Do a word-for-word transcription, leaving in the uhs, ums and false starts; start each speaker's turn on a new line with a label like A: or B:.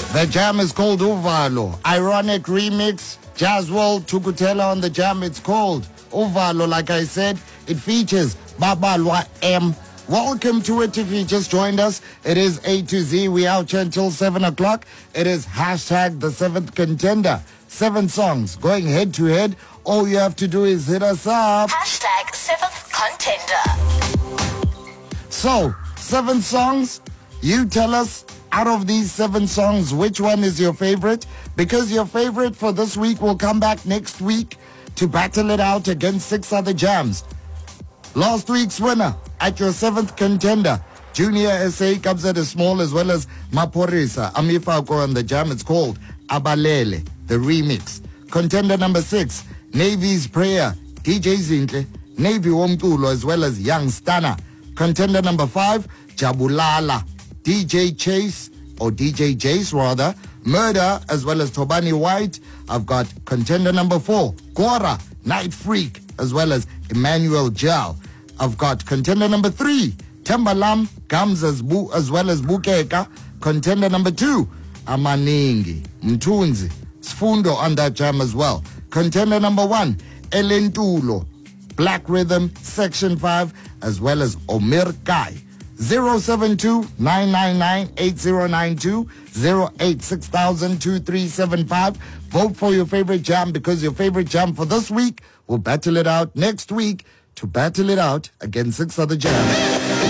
A: The jam is called Uvalo. Ironic remix. Jazzwell Tukutela on the jam. It's called Uvalo. Like I said, it features Babalwa M. Welcome to it if you just joined us. It is A to Z. We out here until seven o'clock. It is hashtag the seventh contender. Seven songs going head to head. All you have to do is hit us up.
B: Hashtag seventh contender.
A: So, seven songs. You tell us, out of these seven songs, which one is your favorite? Because your favorite for this week will come back next week to battle it out against six other jams. Last week's winner at your seventh contender, Junior S A, comes at a small, as well as Maporisa, Amifako on the jam. It's called Abalele, the remix. Contender number six, Navy's Prayer, D J Zintle, Navy Womtulo, as well as Young Stana. Contender number five, Jabulala, D J Chase, or D J Jace rather, Murder, as well as Tobani White. I've got contender number four, Gora, Night Freak, as well as Emmanuel Jal. I've got contender number three, Timbalam, Gams as, Bu, as well as Bukeka. Contender number two, Amaningi, Mtunzi, Sfundo on that jam as well. Contender number one, Elentulo, Black Rhythm, Section five, as well as Omir Kai. zero seven two, nine nine nine, eight zero nine two, zero eight six thousand, two three seven five. Vote for your favorite jam, because your favorite jam for this week will battle it out next week to battle it out against six other jams.